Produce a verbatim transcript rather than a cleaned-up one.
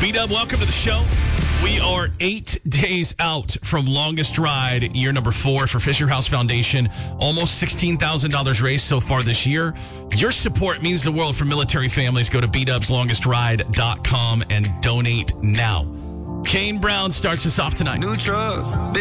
B-Dub, welcome to the show. We are eight days out from longest ride, year number four for Fisher House Foundation. Almost sixteen thousand dollars raised so far this year. Your support means the world for military families. Go to b dubs longest ride dot com and donate now. Kane Brown starts us off tonight. New truck.